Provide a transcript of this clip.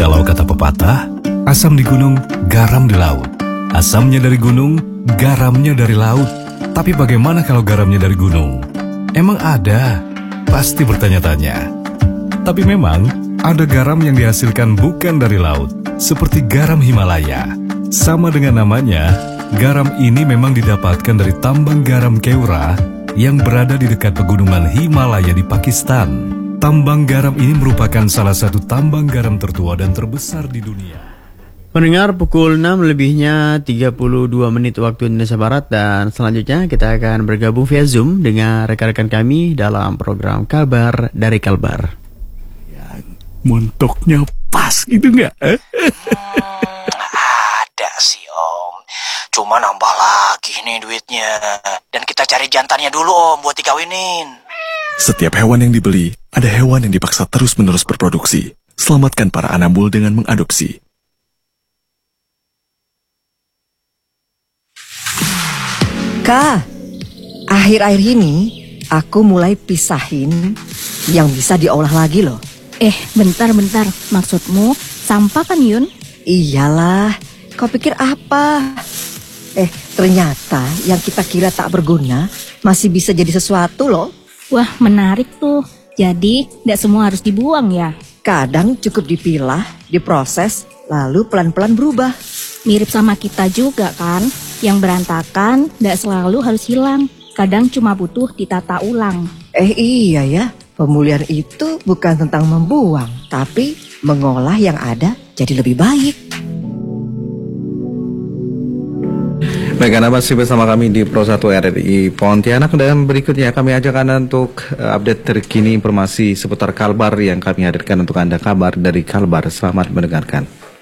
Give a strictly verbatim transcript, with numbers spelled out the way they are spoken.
Kalau kata pepatah, asam di gunung, garam di laut. Asamnya dari gunung, garamnya dari laut. Tapi bagaimana kalau garamnya dari gunung? Emang ada? Pasti bertanya-tanya. Tapi memang ada garam yang dihasilkan bukan dari laut, seperti garam Himalaya. Sama dengan namanya, garam ini memang didapatkan dari tambang garam Keura yang berada di dekat pegunungan Himalaya di Pakistan. Tambang garam ini merupakan salah satu tambang garam tertua dan terbesar di dunia. Pendengar, pukul enam lebihnya tiga puluh dua menit waktu Indonesia Barat, dan selanjutnya kita akan bergabung via Zoom dengan rekan-rekan kami dalam program Kabar dari Kalbar. Ya, montoknya pas gitu nggak? Hmm, ada sih Om, cuma nambah lagi nih duitnya. Dan kita cari jantannya dulu Om buat dikawinin. Setiap hewan yang dibeli, ada hewan yang dipaksa terus-menerus berproduksi. Selamatkan para anambul dengan mengadopsi. Kak, akhir-akhir ini aku mulai pisahin yang bisa diolah lagi loh. Eh, bentar-bentar. Maksudmu sampah kan, Yun? Iyalah, kau pikir apa? Eh, ternyata yang kita kira tak berguna masih bisa jadi sesuatu loh. Wah, menarik tuh. Jadi, tidak semua harus dibuang ya? Kadang cukup dipilah, diproses, lalu pelan-pelan berubah. Mirip sama kita juga kan? Yang berantakan tidak selalu harus hilang. Kadang cuma butuh ditata ulang. Eh iya ya, pemulihan itu bukan tentang membuang, tapi mengolah yang ada jadi lebih baik. Baik, Anda masih bersama kami di Pro satu R R I Pontianak, dan berikutnya kami ajak Anda untuk update terkini informasi seputar Kalbar yang kami hadirkan untuk Anda. Kabar dari Kalbar, selamat mendengarkan.